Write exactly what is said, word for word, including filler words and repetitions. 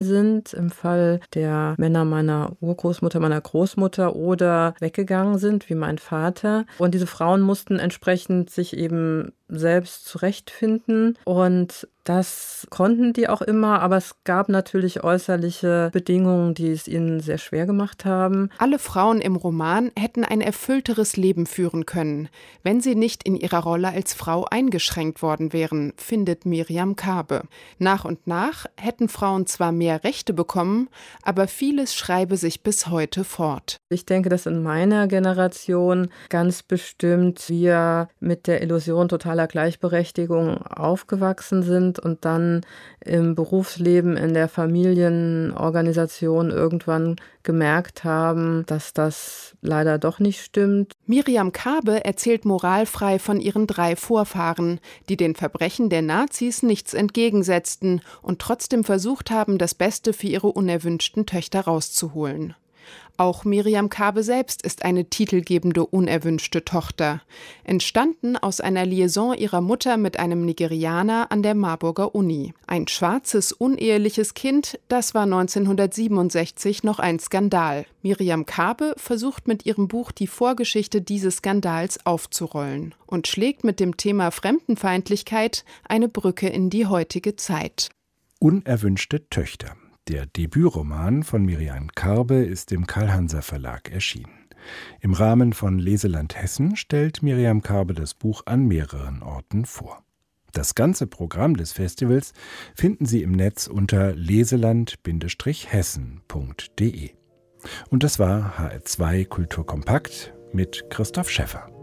sind, im Fall der Männer meiner Urgroßmutter, meiner Großmutter, oder weggegangen sind, wie mein Vater. Und diese Frauen mussten entsprechend sich eben selbst zurechtfinden, und das konnten die auch immer, aber es gab natürlich äußerliche Bedingungen, die es ihnen sehr schwer gemacht haben. Alle Frauen im Roman hätten ein erfüllteres Leben führen können, wenn sie nicht in ihrer Rolle als Frau eingeschränkt worden wären, findet Miriam Karbe. Nach und nach hätten Frauen zwar mehr Rechte bekommen, aber vieles schreibe sich bis heute fort. Ich denke, dass in meiner Generation ganz bestimmt wir mit der Illusion totaler Gleichberechtigung aufgewachsen sind und dann im Berufsleben, in der Familienorganisation irgendwann gemerkt haben, dass das leider doch nicht stimmt. Miriam Karbe erzählt moralfrei von ihren drei Vorfahren, die den Verbrechen der Nazis nichts entgegensetzten und trotzdem versucht haben, das Beste für ihre unerwünschten Töchter rauszuholen. Auch Miriam Karbe selbst ist eine titelgebende unerwünschte Tochter, entstanden aus einer Liaison ihrer Mutter mit einem Nigerianer an der Marburger Uni. Ein schwarzes, uneheliches Kind, das war neunzehnhundertsiebenundsechzig noch ein Skandal. Miriam Karbe versucht mit ihrem Buch die Vorgeschichte dieses Skandals aufzurollen und schlägt mit dem Thema Fremdenfeindlichkeit eine Brücke in die heutige Zeit. Unerwünschte Töchter. Der Debütroman von Miriam Karbe ist im Karl-Hanser Verlag erschienen. Im Rahmen von Leseland Hessen stellt Miriam Karbe das Buch an mehreren Orten vor. Das ganze Programm des Festivals finden Sie im Netz unter leseland Hessen punkt de. Und das war H R zwei Kulturkompakt mit Christoph Schäffer.